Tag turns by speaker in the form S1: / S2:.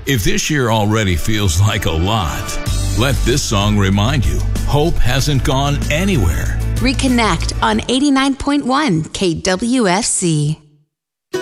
S1: If this year already feels like a lot, let this song remind you, hope hasn't gone anywhere.
S2: Reconnect on 89.1 KWFC.